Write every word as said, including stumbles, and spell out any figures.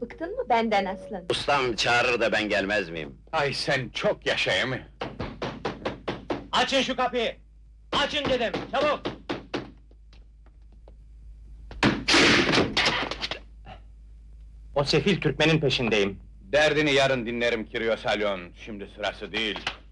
Bıktın mı benden aslan? Ustam çağırır da ben gelmez miyim? Ay sen çok yaşa mı? Açın şu kapıyı! Açın dedim, çabuk! O sefil Türkmenin peşindeyim. Derdini yarın dinlerim Kiryos Alyon, şimdi sırası değil.